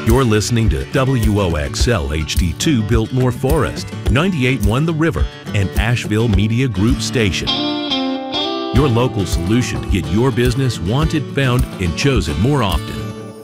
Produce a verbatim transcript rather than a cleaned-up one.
You're listening to W O X L H D two Biltmore Forest, ninety-eight point one The River, and Asheville Media Group Station. Your local solution to get your business wanted, found, and chosen more often.